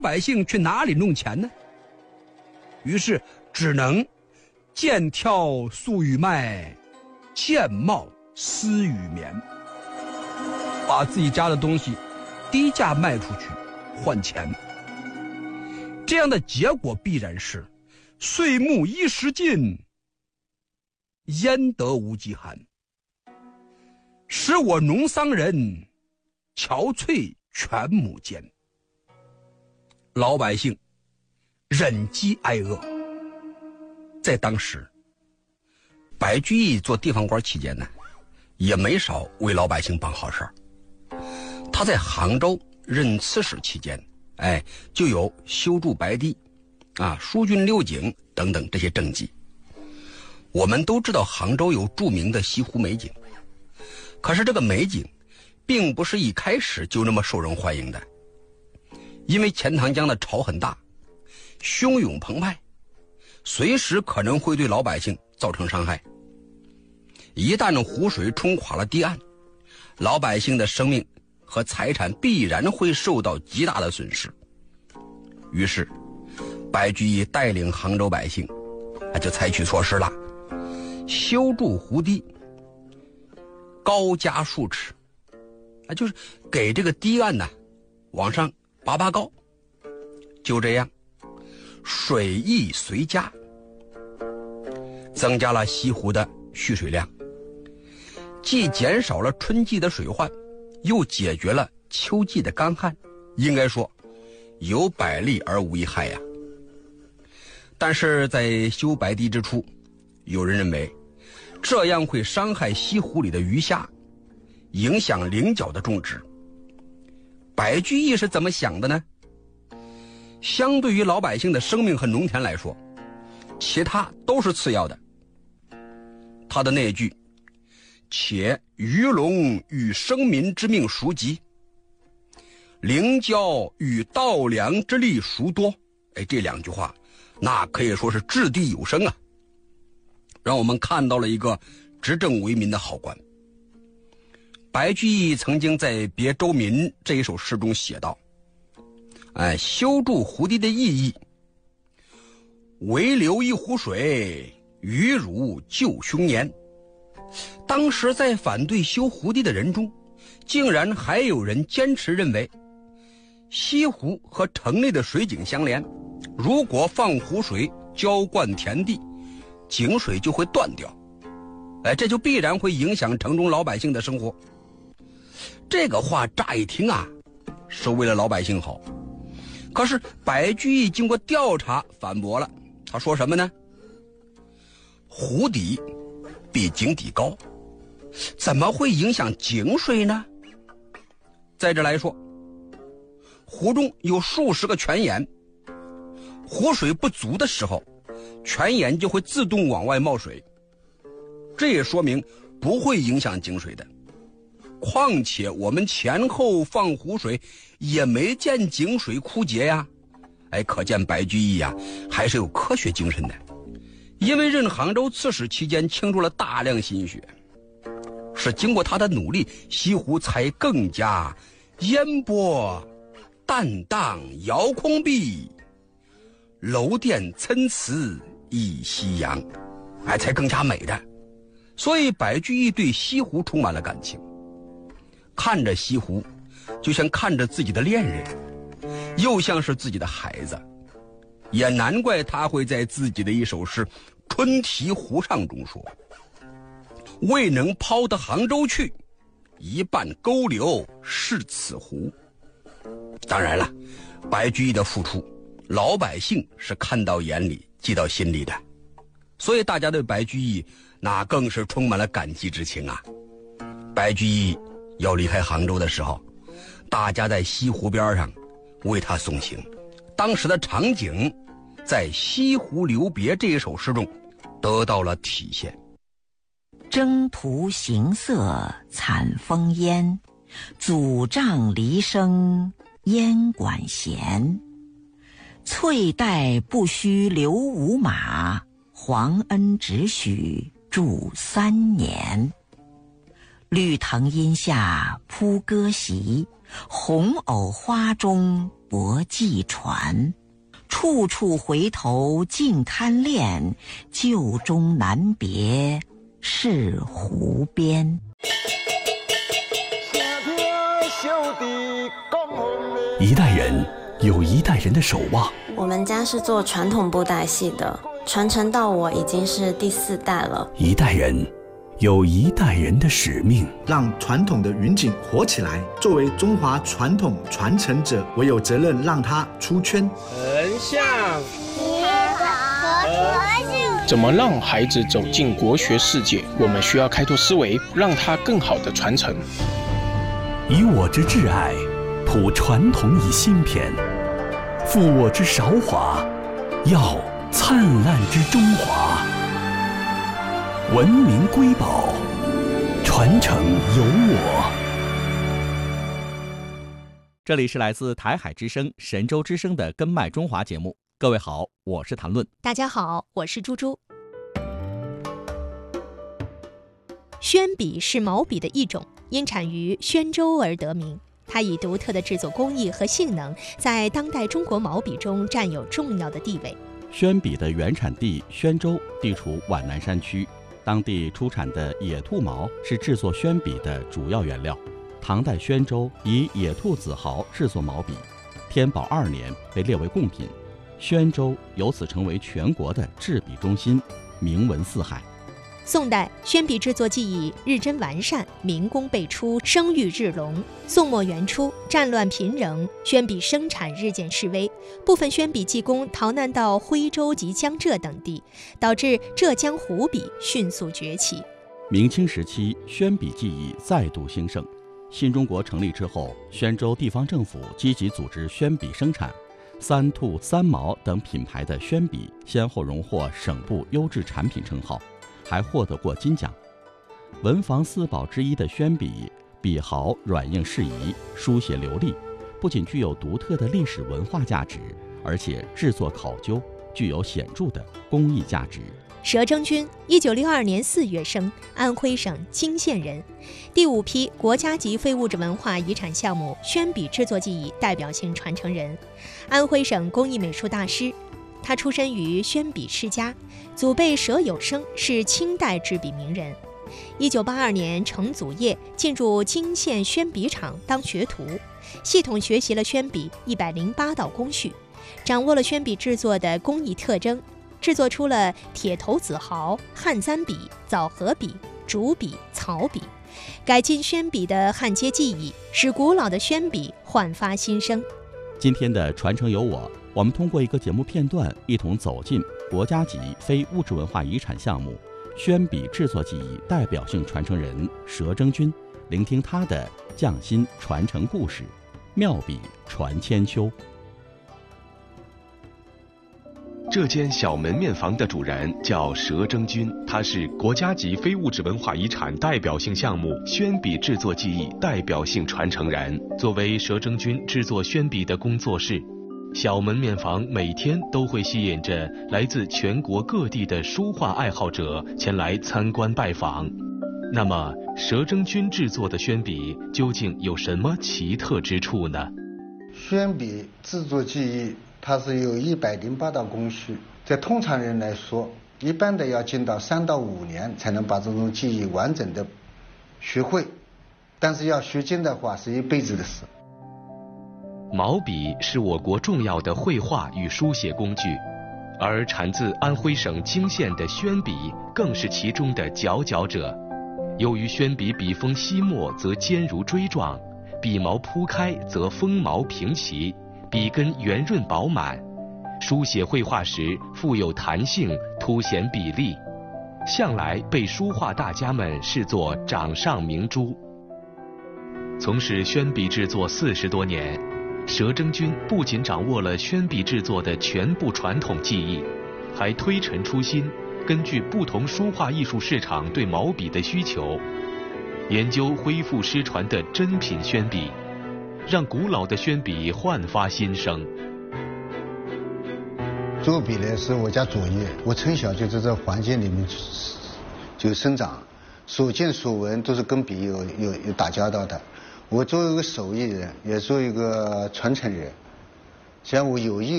百姓去哪里弄钱呢？于是只能见挑素与卖，见帽丝与棉，把自己家的东西低价卖出去换钱。这样的结果必然是岁暮衣食尽，焉得无饥寒，使我农桑人憔悴全亩间。老百姓忍饥挨饿。在当时，白居易做地方官期间呢，也没少为老百姓办好事儿。他在杭州任刺史期间，就有修筑白堤疏浚六井等等这些政绩。我们都知道杭州有著名的西湖美景，可是这个美景并不是一开始就那么受人欢迎的，因为钱塘江的潮很大，汹涌澎湃，随时可能会对老百姓造成伤害。一旦湖水冲垮了堤岸，老百姓的生命和财产必然会受到极大的损失。于是白居易带领杭州百姓就采取措施了，修筑湖堤，高加数尺，就是给这个堤岸往上拔高。就这样，水益随加，增加了西湖的蓄水量，既减少了春季的水患，又解决了秋季的干旱，应该说有百利而无一害呀。但是在修白堤之初，有人认为这样会伤害西湖里的鱼虾，影响菱角的种植。白居易是怎么想的呢？相对于老百姓的生命和农田来说，其他都是次要的。他的那句且鱼龙与生民之命孰急，菱角与稻粱之力孰多，这两句话那可以说是掷地有声啊，让我们看到了一个执政为民的好官。白居易曾经在《别州民》这一首诗中写道，修筑湖堤的意义，唯留一湖水，鱼如救凶年。当时在反对修湖堤的人中，竟然还有人坚持认为西湖和城内的水井相连，如果放湖水浇灌田地，井水就会断掉，这就必然会影响城中老百姓的生活。这个话乍一听是为了老百姓好，可是白居易经过调查反驳了。他说什么呢？湖底比井底高，怎么会影响井水呢？再者来说，湖中有数十个泉眼，湖水不足的时候，泉眼就会自动往外冒水，这也说明不会影响井水的。况且我们前后放湖水也没见井水枯竭呀。可见白居易还是有科学精神的。因为任杭州刺史期间倾注了大量心血，是经过他的努力，西湖才更加烟波淡荡遥空碧，楼殿参差一夕阳，才更加美的。所以白居易对西湖充满了感情，看着西湖就像看着自己的恋人，又像是自己的孩子。也难怪他会在自己的一首诗《春题湖上》中说，未能抛得杭州去，一半沟流是此湖。当然了，白居易的付出老百姓是看到眼里记到心里的，所以大家对白居易那更是充满了感激之情啊。白居易要离开杭州的时候，大家在西湖边上为他送行，当时的场景在《西湖留别》这一首诗中得到了体现。 征途行色惨风烟，阻杖离声燕管弦。翠带不须留五马，皇恩只许住3年。绿藤阴下铺歌席，红藕花中泊寄传。处处回头尽堪恋，旧中难别是湖边。 一代人有一代人的守望。 我们家是做传统布袋戏的，传承到我已经是第4代了。 一代人有一代人的使命， 让传统的云锦活起来。作为中华传统传承者，我有责任让它出圈。 横向结合和谐。 怎么让孩子走进国学世界？我们需要开拓思维，让它更好的传承。 以我之挚爱，谱传统以新篇，复我之韶华，耀灿烂之中华。文明瑰宝，传承有我。 这里是来自台海之声、神州之声的根脉中华节目。各位好，我是谭论。 大家好，我是猪猪。宣笔是毛笔的一种，因产于宣州而得名。它以独特的制作工艺和性能，在当代中国毛笔中占有重要的地位。 宣笔的原产地宣州地处皖南山区，当地出产的野兔毛是制作宣笔的主要原料。唐代宣州以野兔子毫制作毛笔，天宝2年被列为贡品，宣州由此成为全国的制笔中心，名闻四海。 宋代宣笔制作技艺日臻完善，民工辈出，声誉日隆。宋末元初，战乱频仍，宣笔生产日渐式微，部分宣笔技工逃难到徽州及江浙等地，导致浙江湖笔迅速崛起。 明清时期，宣笔技艺再度兴盛。新中国成立之后，宣州地方政府积极组织宣笔生产，三兔、三毛等品牌的宣笔先后荣获省部优质产品称号，还获得过金奖。文房四宝之一的宣笔，笔毫软硬适宜，书写流利，不仅具有独特的历史文化价值，而且制作考究，具有显著的工艺价值。 佘征君1962年4月生，安徽省泾县人，第5批国家级非物质文化遗产项目宣笔制作技艺代表性传承人，安徽省工艺美术大师。他出身于宣笔世家，祖辈佘有生是清代制笔名人。1982年承祖业，进入泾县宣笔厂当学徒，系统学习了宣笔108道工序，掌握了宣笔制作的工艺特征，制作出了铁头子毫、汉簪笔、枣核笔、竹笔、草笔，改进宣笔的焊接技艺，使古老的宣笔焕发新生。 今天的传承有我们通过一个节目片段，一同走进国家级非物质文化遗产项目宣笔制作技艺代表性传承人佘征君，聆听他的匠心传承故事，妙笔传千秋。 这间小门面房的主人叫佘征君，他是国家级非物质文化遗产代表性项目宣笔制作技艺代表性传承人。作为佘征君制作宣笔的工作室，小门面房每天都会吸引着来自全国各地的书画爱好者前来参观拜访。那么，佘征君制作的宣笔究竟有什么奇特之处呢？ 宣笔制作技艺它是有108道工序，在通常人来说，一般的要进到3到5年才能把这种技艺完整的学会，但是要学精的话是一辈子的事。 毛笔是我国重要的绘画与书写工具，而产自安徽省泾县的宣笔更是其中的佼佼者。由于宣笔笔锋细末则尖如锥状，笔毛铺开则锋毛平齐，笔根圆润饱满，书写绘画时富有弹性，凸显笔力，向来被书画大家们视作掌上明珠。从事宣笔制作40多年，佘征君不仅掌握了宣笔制作的全部传统技艺，还推陈出新，根据不同书画艺术市场对毛笔的需求，研究恢复失传的珍品宣笔，让古老的宣笔焕发新生。 做笔呢是我家主业，我从小就在这环境里面就生长，所见所闻都是跟笔有打交道的。我作为一个手艺人，也作为一个传承人， 像我有意